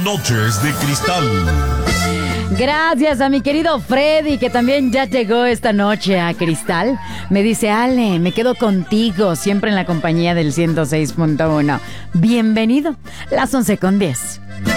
Noches de Cristal. Gracias a mi querido Freddy, que también ya llegó esta noche a Cristal. Me dice: Ale, me quedo contigo, siempre en la compañía del 106.1. Bienvenido, las 11:10.